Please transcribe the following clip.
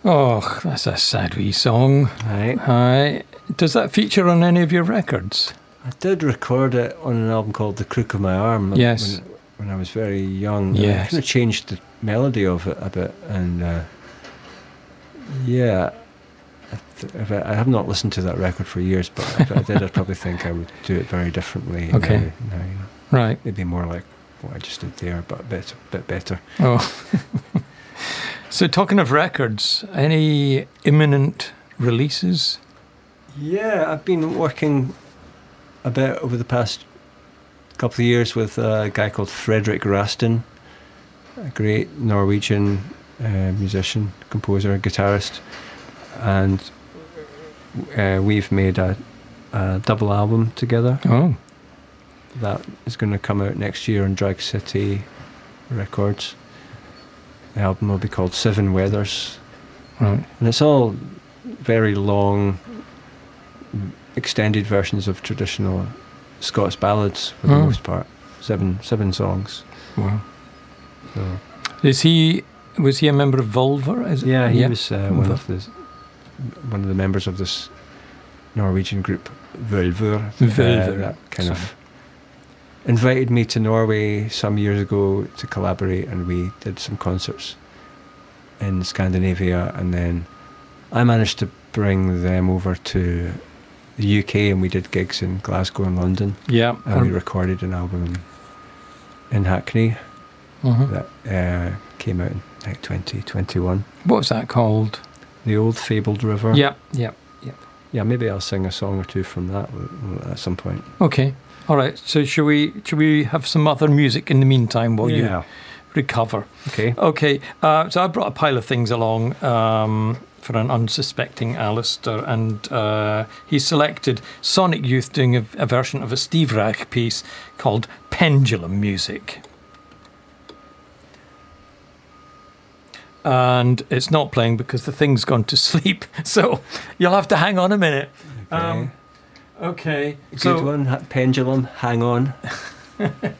Oh, that's a sad wee song. Right. Aye. Does that feature on any of your records? I did record it on an album called The Crook of My Arm. Yes. When I was very young. Yes. I kind of changed the melody of it a bit, and yeah. I have not listened to that record for years, but if I did, I'd probably think I would do it very differently. Okay. Now, you know. Right. Maybe more like what I just did there, but a bit better. Oh. So talking of records, any imminent releases? Yeah, I've been working a bit over the past couple of years with a guy called Fredrik Rastin, a great Norwegian musician, composer, guitarist, and we've made a double album together. Oh. That is going to come out next year on Drag City Records. The album will be called Seven Weathers. Right. And it's all very long, extended versions of traditional Scots ballads for the most part. Seven songs. Wow. So. Was he a member of Volver? Yeah, he was one of the members of this Norwegian group, Völvur. That kind of invited me to Norway some years ago to collaborate, and we did some concerts in Scandinavia, and then I managed to bring them over to the UK, and we did gigs in Glasgow and London. Yeah. And we recorded an album in Hackney that came out in 2021. What was that called? The Old Fabled River. Yeah. Yeah, maybe I'll sing a song or two from that at some point. Okay. All right. So should we have some other music in the meantime while you recover? Okay. Okay. So I brought a pile of things along for an unsuspecting Alistair, and he selected Sonic Youth doing a version of a Steve Reich piece called Pendulum Music. And it's not playing because the thing's gone to sleep, so you'll have to hang on a minute. Okay. Okay. Good one, Pendulum, hang on.